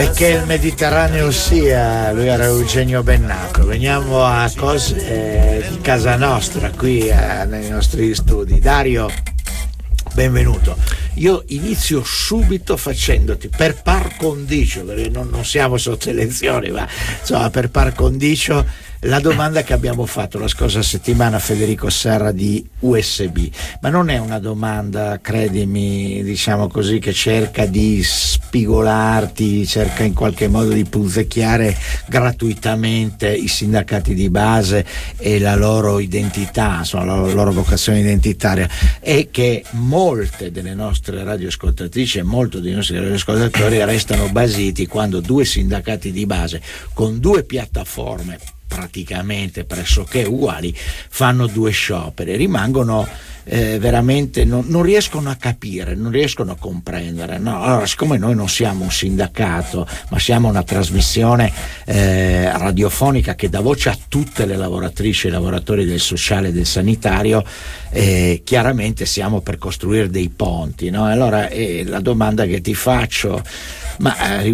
che il Mediterraneo sia. Lui era Eugenio Bennato. Veniamo a cose di casa nostra, qui nei nostri studi. Dario, benvenuto. Io inizio subito facendoti, per par condicio, perché non siamo sotto elezioni, ma insomma per par condicio, la domanda che abbiamo fatto la scorsa settimana a Federico Serra di USB. Ma non è una domanda, credimi, diciamo così, che cerca di spigolarti, cerca in qualche modo di punzecchiare gratuitamente i sindacati di base e la loro identità, insomma la loro vocazione identitaria, è che molte delle nostre radioascoltatrici e molti dei nostri radioascoltatori restano basiti quando due sindacati di base con due piattaforme praticamente pressoché uguali fanno due scioperi, rimangono veramente non riescono a capire, non riescono a comprendere, no? Allora, siccome noi non siamo un sindacato ma siamo una trasmissione radiofonica che dà voce a tutte le lavoratrici e lavoratori del sociale e del sanitario, chiaramente siamo per costruire dei ponti, no? Allora la domanda che ti faccio: ma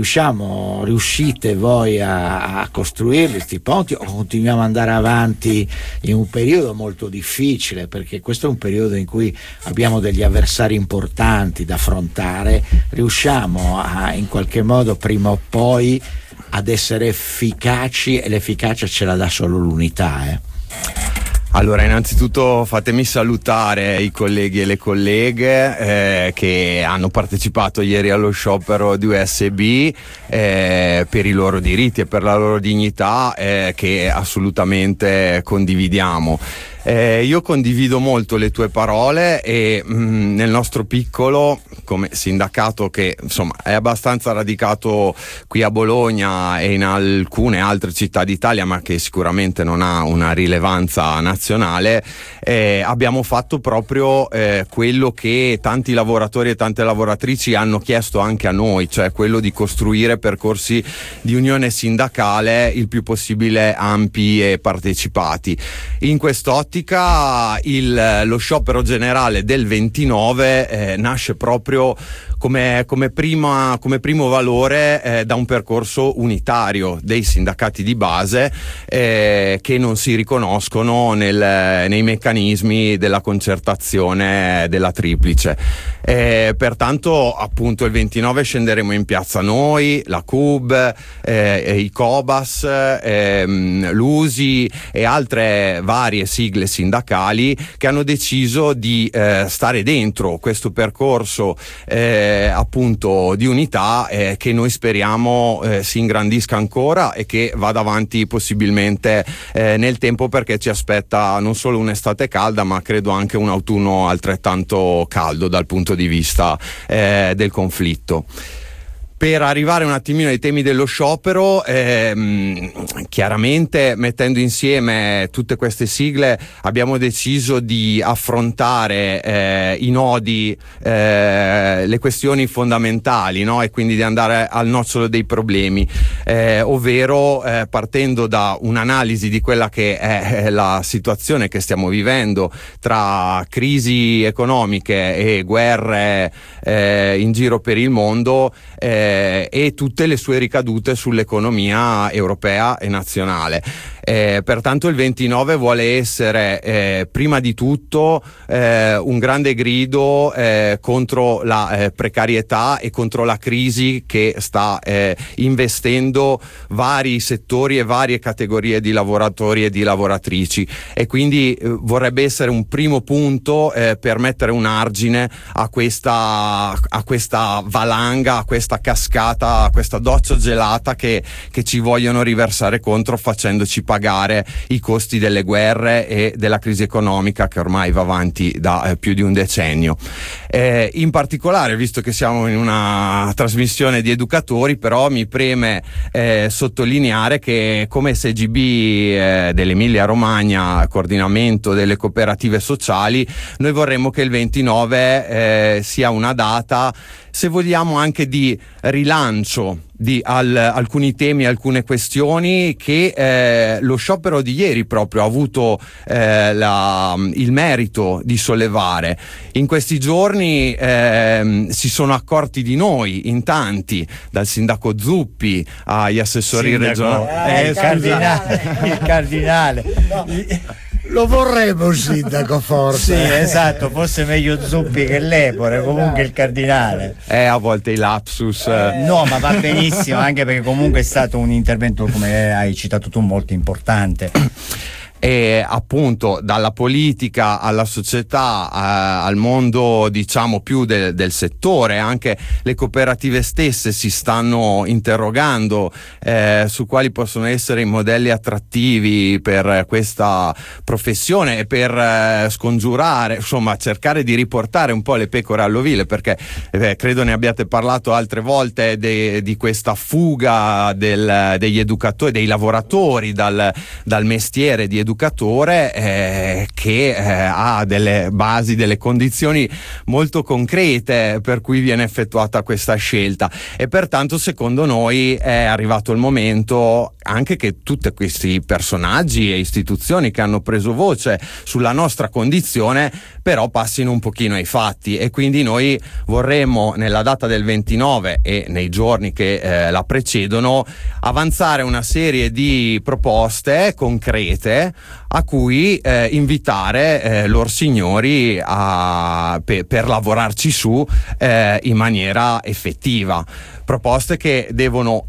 riuscite voi a costruirli questi ponti, o continuiamo ad andare avanti in un periodo molto difficile, perché questo è un periodo in cui abbiamo degli avversari importanti da affrontare? Riusciamo in qualche modo prima o poi ad essere efficaci, e l'efficacia ce la dà solo l'unità, Allora, innanzitutto fatemi salutare i colleghi e le colleghe che hanno partecipato ieri allo sciopero di USB per i loro diritti e per la loro dignità, che assolutamente condividiamo. Io condivido molto le tue parole e nel nostro piccolo, come sindacato che insomma è abbastanza radicato qui a Bologna e in alcune altre città d'Italia, ma che sicuramente non ha una rilevanza nazionale, abbiamo fatto proprio quello che tanti lavoratori e tante lavoratrici hanno chiesto anche a noi, cioè quello di costruire percorsi di unione sindacale il più possibile ampi e partecipati. In quest'ottica lo sciopero generale del 29 nasce proprio come primo valore da un percorso unitario dei sindacati di base che non si riconoscono nei meccanismi della concertazione della triplice. Pertanto appunto il 29 scenderemo in piazza noi, la CUB, i Cobas, l'USI e altre varie sigle sindacali che hanno deciso di stare dentro questo percorso appunto di unità che noi speriamo si ingrandisca ancora e che vada avanti possibilmente nel tempo, perché ci aspetta non solo un'estate calda ma credo anche un autunno altrettanto caldo dal punto di vista del conflitto. Per arrivare un attimino ai temi dello sciopero, chiaramente mettendo insieme tutte queste sigle abbiamo deciso di affrontare i nodi, le questioni fondamentali, no? E quindi di andare al nocciolo dei problemi, ovvero partendo da un'analisi di quella che è la situazione che stiamo vivendo tra crisi economiche e guerre in giro per il mondo, e tutte le sue ricadute sull'economia europea e nazionale. Pertanto il 29 vuole essere prima di tutto un grande grido contro la precarietà e contro la crisi che sta investendo vari settori e varie categorie di lavoratori e di lavoratrici, e quindi vorrebbe essere un primo punto per mettere un argine a questa valanga, a questa cascata, a questa doccia gelata che ci vogliono riversare contro, facendoci pagare i costi delle guerre e della crisi economica che ormai va avanti da più di un decennio. In particolare, visto che siamo in una trasmissione di educatori, però mi preme sottolineare che come SGB dell'Emilia Romagna, coordinamento delle cooperative sociali, noi vorremmo che il 29 sia una data, se vogliamo, anche di rilancio di alcuni temi, alcune questioni che lo sciopero di ieri proprio ha avuto il merito di sollevare. In questi giorni si sono accorti di noi in tanti, dal sindaco Zuppi agli assessori regionali. Il cardinale. No. Lo vorremmo un sindaco, forse. Sì, esatto, forse meglio Zuppi che l'Epore, comunque il cardinale. A volte i lapsus. No, ma va benissimo, anche perché comunque è stato un intervento, come hai citato tu, molto importante. E appunto dalla politica alla società, al mondo diciamo più del settore, anche le cooperative stesse si stanno interrogando su quali possono essere i modelli attrattivi per questa professione e per scongiurare, insomma cercare di riportare un po' le pecore all'ovile, perché credo ne abbiate parlato altre volte di questa fuga degli educatori, dei lavoratori dal mestiere di educatore, che ha delle basi, delle condizioni molto concrete per cui viene effettuata questa scelta, e pertanto secondo noi è arrivato il momento anche che tutti questi personaggi e istituzioni che hanno preso voce sulla nostra condizione però passino un pochino ai fatti, e quindi noi vorremmo nella data del 29 e nei giorni che la precedono avanzare una serie di proposte concrete a cui invitare lor signori per lavorarci su in maniera effettiva. Proposte che devono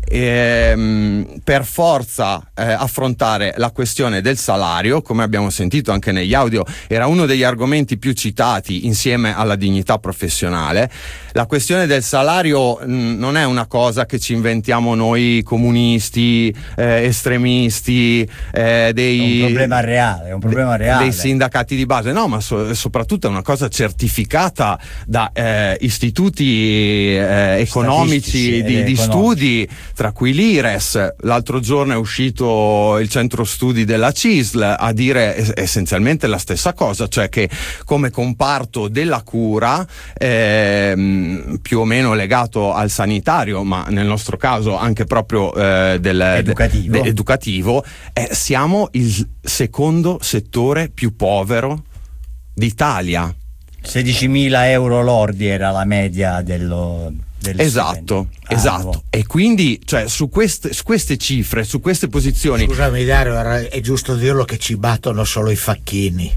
per forza affrontare la questione del salario, come abbiamo sentito anche negli audio, era uno degli argomenti più citati insieme alla dignità professionale. La questione del salario non è una cosa che ci inventiamo noi comunisti, estremisti, è un problema reale, dei sindacati di base, no, ma soprattutto è una cosa certificata da istituti economici di studi, tra cui l'IRES. L'altro giorno è uscito il centro studi della CISL a dire essenzialmente la stessa cosa, cioè che come comparto della cura, più o meno legato al sanitario, ma nel nostro caso anche proprio educativo, siamo il secondo settore più povero d'Italia. 16.000 euro lordi era la media esatto. E quindi cioè su queste cifre, su queste posizioni, scusami Dario, è giusto dirlo che ci battono solo i facchini,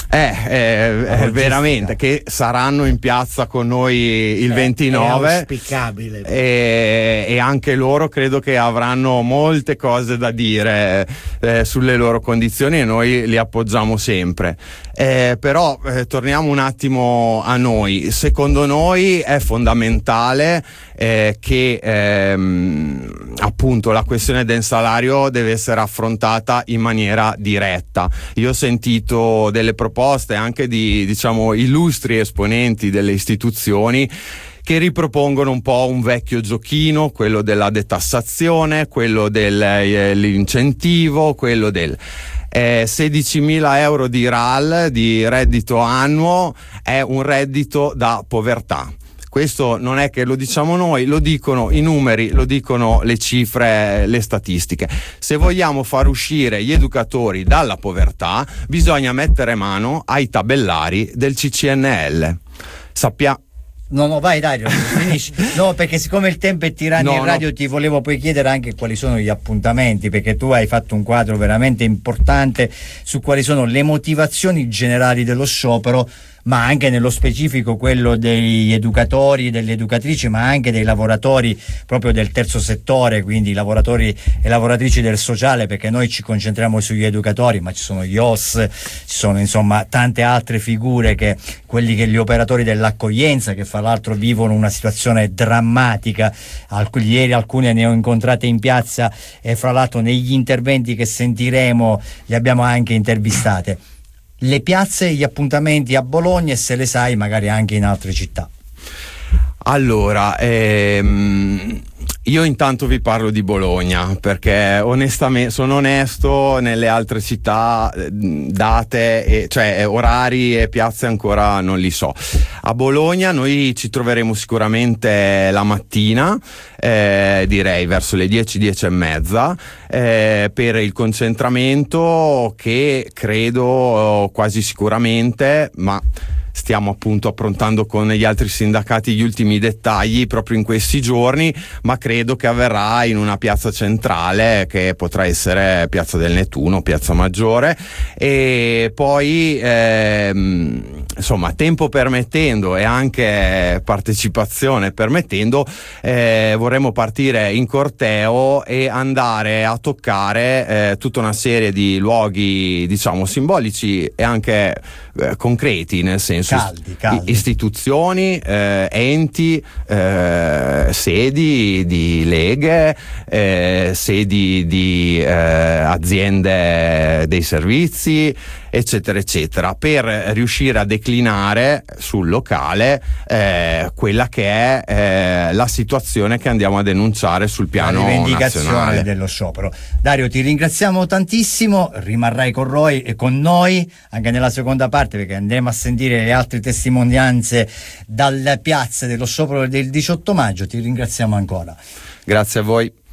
veramente, che saranno in piazza con noi il 29, è auspicabile, e anche loro credo che avranno molte cose da dire sulle loro condizioni, e noi li appoggiamo sempre. Però torniamo un attimo a noi. Secondo noi è fondamentale che appunto la questione del salario deve essere affrontata in maniera diretta. Io ho sentito delle proposte anche di illustri esponenti delle istituzioni che ripropongono un po' un vecchio giochino, quello della detassazione, quello dell'incentivo, quello del 16.000 euro di RAL, di reddito annuo, è un reddito da povertà. Questo non è che lo diciamo noi, lo dicono i numeri, lo dicono le cifre, le statistiche. Se vogliamo far uscire gli educatori dalla povertà, bisogna mettere mano ai tabellari del CCNL. No, vai Dario, finisci. No, perché siccome il tempo è tiranno in radio, ti volevo poi chiedere anche quali sono gli appuntamenti, perché tu hai fatto un quadro veramente importante su quali sono le motivazioni generali dello sciopero, ma anche nello specifico quello degli educatori, delle educatrici, ma anche dei lavoratori proprio del terzo settore, quindi lavoratori e lavoratrici del sociale, perché noi ci concentriamo sugli educatori, ma ci sono gli OS, ci sono insomma tante altre figure, gli operatori dell'accoglienza, che fra l'altro vivono una situazione drammatica. Ieri alcune ne ho incontrate in piazza, e fra l'altro negli interventi che sentiremo li abbiamo anche intervistate. Le piazze, gli appuntamenti a Bologna, e se le sai magari anche in altre città. Allora, Io intanto vi parlo di Bologna, perché onestamente sono onesto, nelle altre città date, cioè orari e piazze ancora non li so. A Bologna noi ci troveremo sicuramente la mattina, direi verso le 10 e mezza, per il concentramento che credo quasi sicuramente, ma stiamo appunto approntando con gli altri sindacati gli ultimi dettagli proprio in questi giorni, ma credo che avverrà in una piazza centrale che potrà essere Piazza del Nettuno, Piazza Maggiore, e poi insomma, tempo permettendo e anche partecipazione permettendo, vorremmo partire in corteo e andare a toccare tutta una serie di luoghi, diciamo, simbolici e anche concreti, nel senso caldi. Istituzioni, enti, sedi di leghe, sedi di aziende dei servizi, eccetera eccetera, per riuscire a declinare sul locale quella che è la situazione che andiamo a denunciare sul piano nazionale dello sciopero. Dario, ti ringraziamo tantissimo, rimarrai con Roy e con noi anche nella seconda parte, perché andremo a sentire le altre testimonianze dalle piazze dello sciopero del 18 maggio. Ti ringraziamo ancora. Grazie a voi.